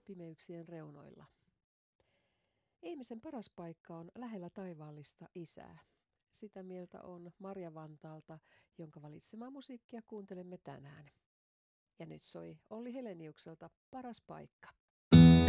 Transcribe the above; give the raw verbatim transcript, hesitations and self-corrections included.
pimeyksien reunoilla. Ihmisen paras paikka on lähellä taivaallista Isää. Sitä mieltä on Marja Vantaalta, jonka valitsemaa musiikkia kuuntelemme tänään. Ja nyt soi Olli Heleniukselta Paras paikka.